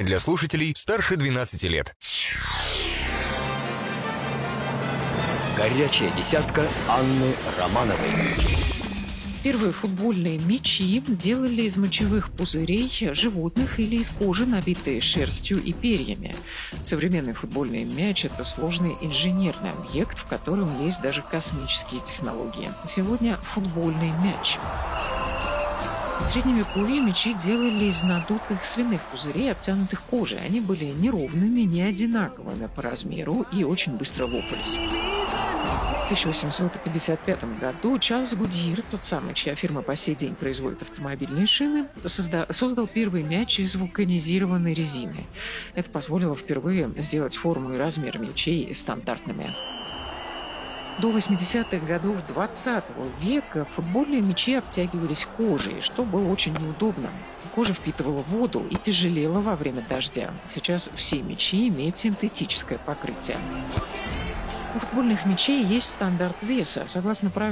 Для слушателей старше 12 лет. Горячая десятка Анны Романовой. Первые футбольные мячи делали из мочевых пузырей животных или из кожи, набитой шерстью и перьями. Современный футбольный мяч – это сложный инженерный объект, в котором есть даже космические технологии. Сегодня футбольный мяч. В Средневековье мячи делали из надутых свиных пузырей, обтянутых кожей. Они были неровными, не одинаковыми по размеру и очень быстро лопались. В 1855 году Чарльз Гудьер, тот самый, чья фирма по сей день производит автомобильные шины, создал первый мяч из вулканизированной резины. Это позволило впервые сделать форму и размер мячей стандартными. До 80-х годов 20 века футбольные мячи обтягивались кожей, что было очень неудобно. Кожа впитывала воду и тяжелела во время дождя. Сейчас все мячи имеют синтетическое покрытие. У футбольных мячей есть стандарт веса. Согласно правилам